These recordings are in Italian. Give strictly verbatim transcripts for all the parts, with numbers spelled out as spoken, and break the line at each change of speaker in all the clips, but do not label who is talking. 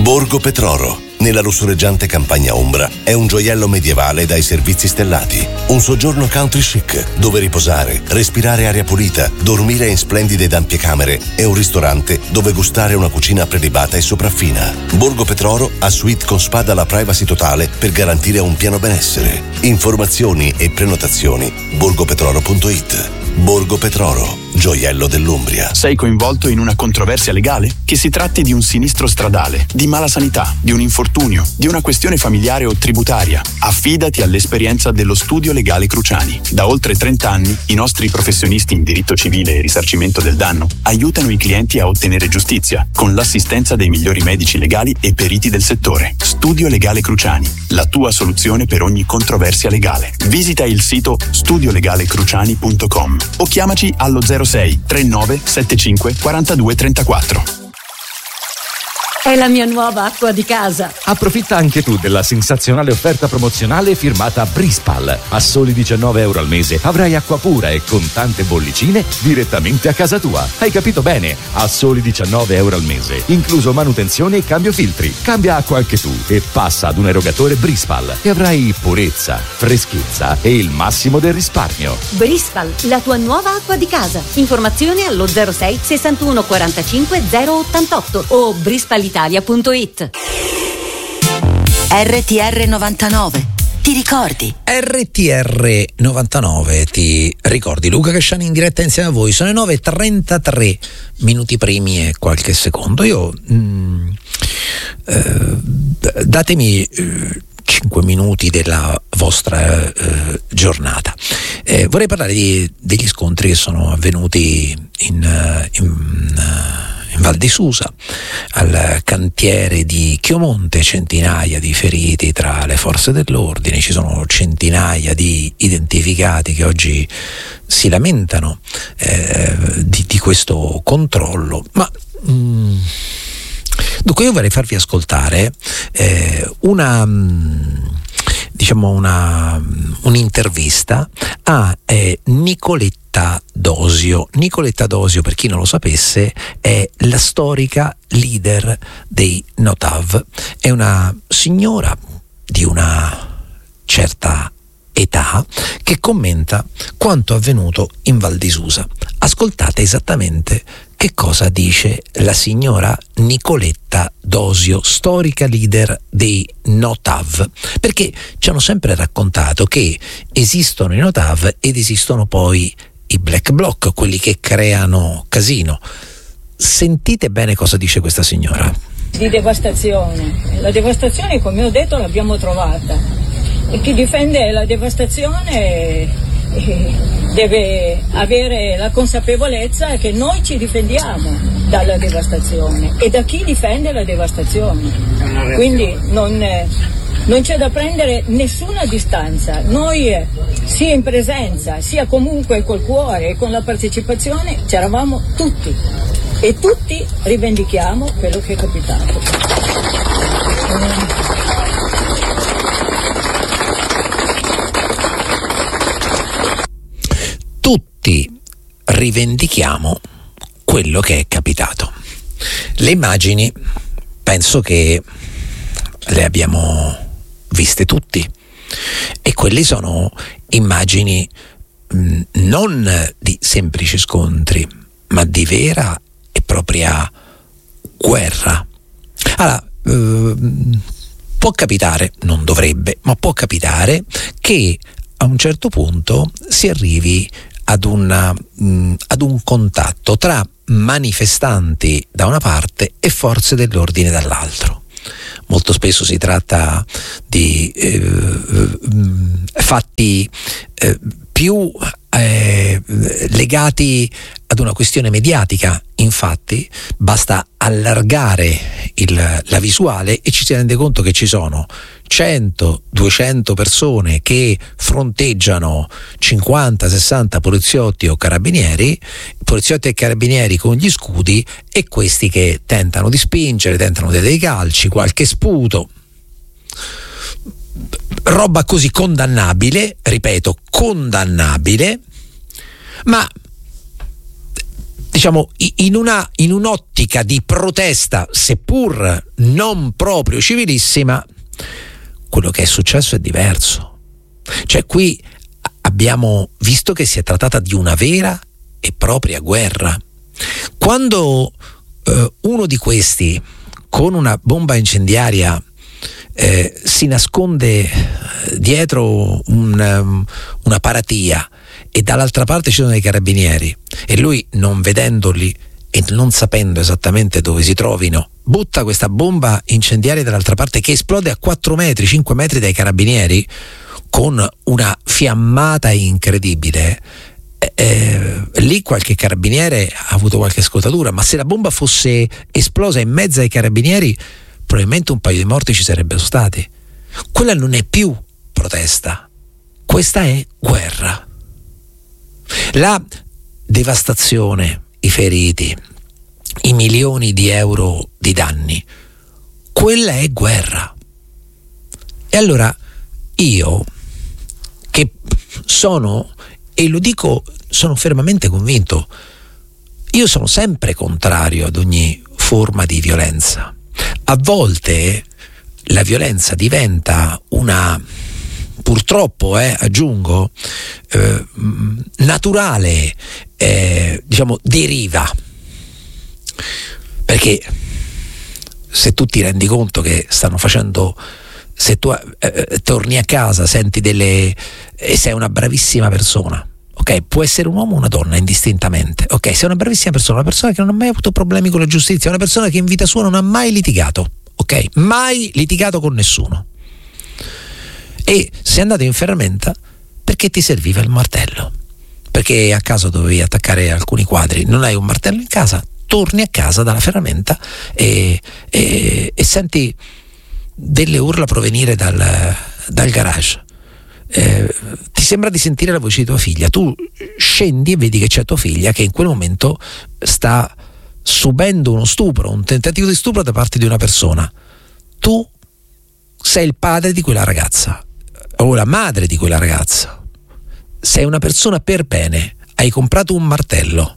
Borgo Petroro, nella lussureggiante campagna ombra, è un gioiello medievale dai servizi stellati. Un soggiorno country chic, dove riposare, respirare aria pulita, dormire in splendide ed ampie camere e un ristorante dove gustare una cucina prelibata e sopraffina. Borgo Petroro ha suite con spa dalla privacy totale per garantire un pieno benessere. Informazioni e prenotazioni borgopetroro punto it. Borgo Petroro, gioiello dell'Umbria.
Sei coinvolto in una controversia legale? Che si tratti di un sinistro stradale, di mala sanità, di un infortunio, di una questione familiare o tributaria, affidati all'esperienza dello Studio Legale Cruciani. Da oltre trenta anni i nostri professionisti in diritto civile e risarcimento del danno aiutano i clienti a ottenere giustizia con l'assistenza dei migliori medici legali e periti del settore. Studio Legale Cruciani, la tua soluzione per ogni controversia legale. Visita il sito studio legale cruciani punto com o chiamaci allo zero sei trentanove settantacinque quarantadue trentaquattro.
È la mia nuova acqua di casa.
Approfitta anche tu della sensazionale offerta promozionale firmata Brispal. A soli diciannove euro al mese avrai acqua pura e con tante bollicine direttamente a casa tua. Hai capito bene? A soli diciannove euro al mese, incluso manutenzione e cambio filtri. Cambia acqua anche tu e passa ad un erogatore Brispal e avrai purezza, freschezza e il massimo del risparmio.
Brispal, la tua nuova acqua di casa. Informazioni allo zero sei sessantuno quarantacinque zero ottantotto o brispal italia punto it.
R T R novantanove. Ti ricordi?
R T R novantanove, ti ricordi? Luca Casciani in diretta insieme a voi. Sono le nove e trentatré minuti primi e qualche secondo. Io mm, eh, datemi eh, cinque minuti della vostra eh, giornata. Eh, vorrei parlare di, degli scontri che sono avvenuti in, in, in Val di Susa, al cantiere di Chiomonte, centinaia di feriti tra le forze dell'ordine, ci sono centinaia di identificati che oggi si lamentano eh, di, di questo controllo, ma mm, dunque io vorrei farvi ascoltare eh, una diciamo una un'intervista a eh, Nicoletta Dosio. Nicoletta Dosio, per chi non lo sapesse, è la storica leader dei Notav. È una signora di una certa età che commenta quanto avvenuto in Val di Susa. Ascoltate esattamente che cosa dice la signora Nicoletta Dosio, storica leader dei Notav, perché ci hanno sempre raccontato che esistono i Notav ed esistono poi i Black Bloc, quelli che creano casino. Sentite bene cosa dice questa signora.
Di devastazione. La devastazione, come ho detto, l'abbiamo trovata. E chi difende la devastazione deve avere la consapevolezza che noi ci difendiamo dalla devastazione e da chi difende la devastazione. Quindi non, non c'è da prendere nessuna distanza. Noi sia in presenza sia comunque col cuore e con la partecipazione c'eravamo tutti e tutti rivendichiamo quello che è capitato.
Tutti rivendichiamo quello che è capitato. Le immagini penso che le abbiamo viste tutti e quelle sono immagini mh, non di semplici scontri, ma di vera e propria guerra. Allora, eh, può capitare, non dovrebbe, ma può capitare che a un certo punto si arrivi ad, una, mh, ad un contatto tra manifestanti da una parte e forze dell'ordine dall'altro. Molto spesso si tratta di eh, mh, fatti eh, più eh, legati ad una questione mediatica. Infatti basta allargare il, la visuale e ci si rende conto che ci sono cento duecento persone che fronteggiano cinquanta sessanta poliziotti o carabinieri, poliziotti e carabinieri con gli scudi, e questi che tentano di spingere, tentano di dare dei calci, qualche sputo, roba così condannabile, ripeto, condannabile, ma diciamo in una in un'ottica di protesta, seppur non proprio civilissima, quello che è successo è diverso. Cioè qui abbiamo visto che si è trattata di una vera e propria guerra. Quando eh, uno di questi con una bomba incendiaria eh, si nasconde dietro un, um, una paratia e dall'altra parte ci sono dei carabinieri e lui, non vedendoli e non sapendo esattamente dove si trovino, butta questa bomba incendiaria dall'altra parte che esplode a quattro metri, cinque metri dai carabinieri con una fiammata incredibile. Eh, eh, lì qualche carabiniere ha avuto qualche scottatura, ma se la bomba fosse esplosa in mezzo ai carabinieri probabilmente un paio di morti ci sarebbero stati. Quella non è più protesta, questa è guerra. La devastazione, i feriti, i milioni di euro di danni, quella è guerra. E allora io, che sono, e lo dico, sono fermamente convinto, io sono sempre contrario ad ogni forma di violenza. A volte la violenza diventa una, purtroppo eh, aggiungo, eh, naturale, eh, diciamo, deriva. Perché se tu ti rendi conto che stanno facendo, se tu eh, torni a casa, senti delle, e sei una bravissima persona, ok, può essere un uomo o una donna indistintamente, ok, sei una bravissima persona, una persona che non ha mai avuto problemi con la giustizia, una persona che in vita sua non ha mai litigato, ok, mai litigato con nessuno, e sei andato in ferramenta perché ti serviva il martello, perché a casa dovevi attaccare alcuni quadri, non hai un martello in casa, torni a casa dalla ferramenta e, e, e senti delle urla provenire dal, dal garage. Eh, ti sembra di sentire la voce di tua figlia, tu scendi e vedi che c'è tua figlia che in quel momento sta subendo uno stupro, un tentativo di stupro da parte di una persona. Tu sei il padre di quella ragazza o la madre di quella ragazza, sei una persona per bene, hai comprato un martello,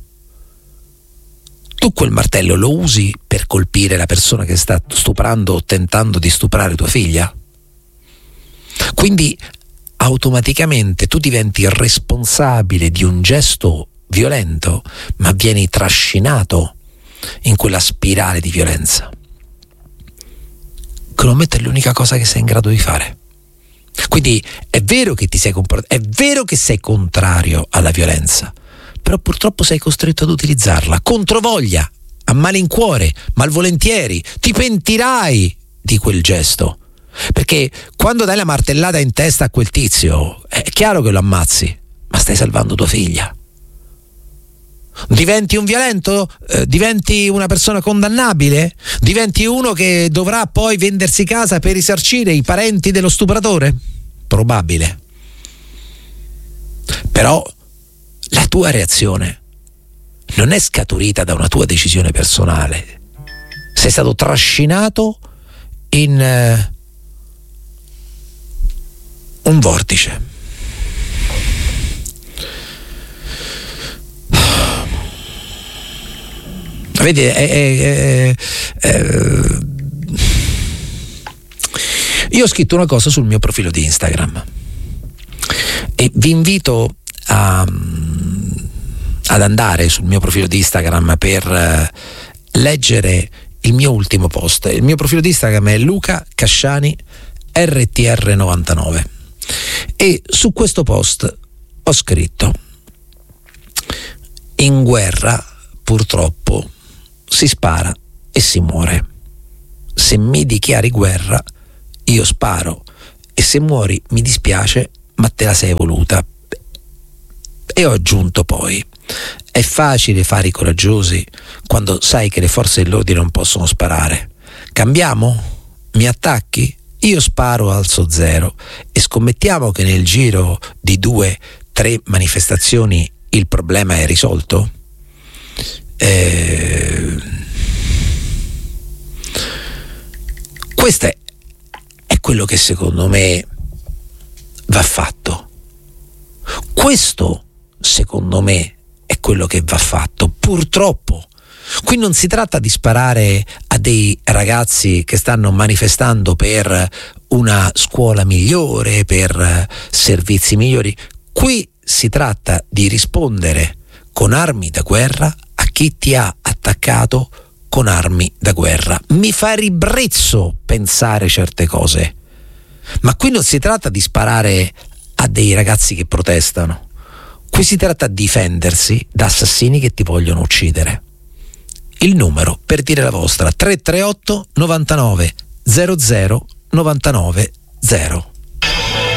tu quel martello lo usi per colpire la persona che sta stuprando o tentando di stuprare tua figlia? Quindi automaticamente tu diventi responsabile di un gesto violento, ma vieni trascinato in quella spirale di violenza. Econometta è l'unica cosa che sei in grado di fare. Quindi è vero che ti sei comportato, è vero che sei contrario alla violenza, però purtroppo sei costretto ad utilizzarla controvoglia, a malincuore, malvolentieri. Ti pentirai di quel gesto, perché quando dai la martellata in testa a quel tizio è chiaro che lo ammazzi, ma stai salvando tua figlia. Diventi un violento? Eh, diventi una persona condannabile? Diventi uno che dovrà poi vendersi casa per risarcire i parenti dello stupratore? Probabile. Però la tua reazione non è scaturita da una tua decisione personale. Sei stato trascinato in uh, un vortice. Vedi, è, è, è, è, io ho scritto una cosa sul mio profilo di Instagram e vi invito a, ad andare sul mio profilo di Instagram per leggere il mio ultimo post. Il mio profilo di Instagram è Luca Casciani R T R novantanove e su questo post ho scritto: in guerra purtroppo si spara e si muore. Se mi dichiari guerra, io sparo e se muori mi dispiace, ma te la sei voluta. E ho aggiunto poi: è facile fare i coraggiosi quando sai che le forze dell'ordine non possono sparare. Cambiamo? Mi attacchi? Io sparo, alzo zero e scommettiamo che nel giro di due, tre manifestazioni il problema è risolto? Eh, questo è, è quello che secondo me va fatto. Questo secondo me è quello che va fatto, purtroppo. Qui non si tratta di sparare a dei ragazzi che stanno manifestando per una scuola migliore, per servizi migliori. Qui si tratta di rispondere con armi da guerra a chi ti ha attaccato con armi da guerra. Mi fa ribrezzo pensare certe cose, ma qui non si tratta di sparare a dei ragazzi che protestano. Qui si tratta di difendersi da assassini che ti vogliono uccidere. Il numero per dire la vostra: tre tre otto novantanove zero zero novantanove zero.